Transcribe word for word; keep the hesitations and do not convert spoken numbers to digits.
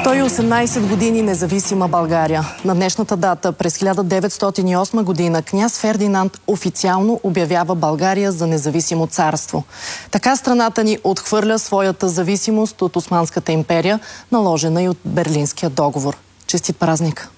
сто и осемнадесет години независима България. На днешната дата през хиляда деветстотин и осма година княз Фердинанд официално обявява България за независимо царство. Така страната ни отхвърля своята зависимост от Османската империя, наложена и от Берлинския договор. Честит празник!